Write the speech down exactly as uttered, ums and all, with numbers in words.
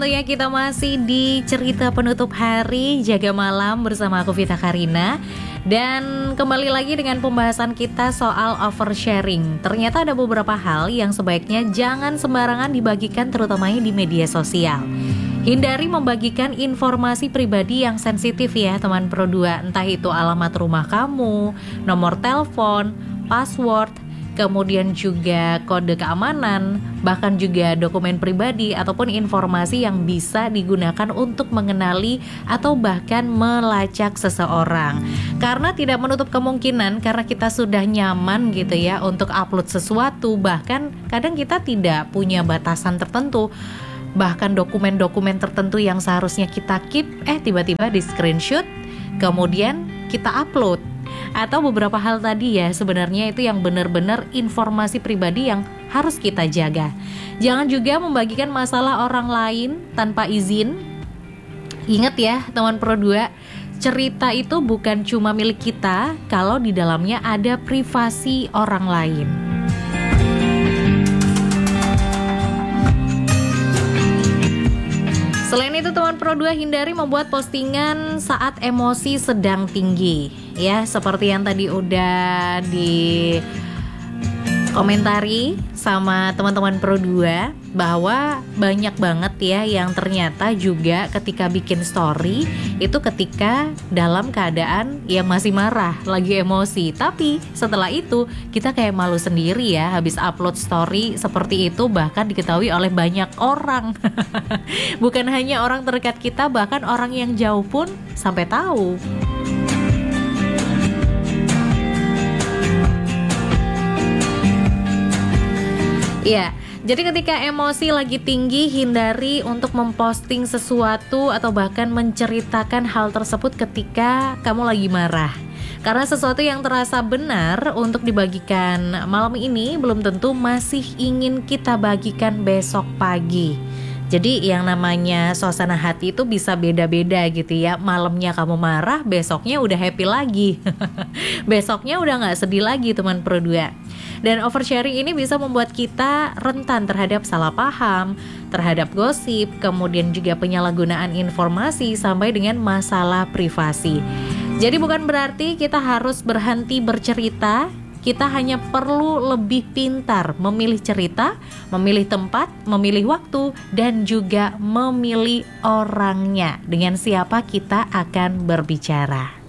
Tentunya kita masih di cerita penutup hari Jaga Malam bersama aku Vita Karina. Dan kembali lagi dengan pembahasan kita soal oversharing. Ternyata ada beberapa hal yang sebaiknya jangan sembarangan dibagikan, terutamanya di media sosial. Hindari membagikan informasi pribadi yang sensitif ya teman Pro dua. Entah itu alamat rumah kamu, nomor telepon, password, kemudian juga kode keamanan, bahkan juga dokumen pribadi ataupun informasi yang bisa digunakan untuk mengenali atau bahkan melacak seseorang. Karena tidak menutup kemungkinan karena kita sudah nyaman gitu ya untuk upload sesuatu, bahkan kadang kita tidak punya batasan tertentu. Bahkan dokumen-dokumen tertentu yang seharusnya kita keep, eh tiba-tiba di screenshot, kemudian kita upload. Atau beberapa hal tadi ya, sebenarnya itu yang benar-benar informasi pribadi yang harus kita jaga. Jangan juga membagikan masalah orang lain tanpa izin. Ingat ya teman Pro dua, cerita itu bukan cuma milik kita kalau di dalamnya ada privasi orang lain. Selain itu teman Pro dua, hindari membuat postingan saat emosi sedang tinggi. Ya, seperti yang tadi udah di komentari sama teman-teman Pro dua, bahwa banyak banget ya yang ternyata juga ketika bikin story itu ketika dalam keadaan yang masih marah, lagi emosi. Tapi setelah itu kita kayak malu sendiri ya habis upload story seperti itu, bahkan diketahui oleh banyak orang. Bukan hanya orang terdekat kita, bahkan orang yang jauh pun sampai tahu. Ya, jadi ketika emosi lagi tinggi, hindari untuk memposting sesuatu atau bahkan menceritakan hal tersebut ketika kamu lagi marah. Karena sesuatu yang terasa benar untuk dibagikan malam ini belum tentu masih ingin kita bagikan besok pagi. Jadi yang namanya suasana hati itu bisa beda-beda gitu ya. Malamnya kamu marah, besoknya udah happy lagi. Besoknya udah gak sedih lagi teman Pro dua. Dan oversharing ini bisa membuat kita rentan terhadap salah paham, terhadap gosip, kemudian juga penyalahgunaan informasi sampai dengan masalah privasi. Jadi bukan berarti kita harus berhenti bercerita. Kita hanya perlu lebih pintar memilih cerita, memilih tempat, memilih waktu, dan juga memilih orangnya dengan siapa kita akan berbicara.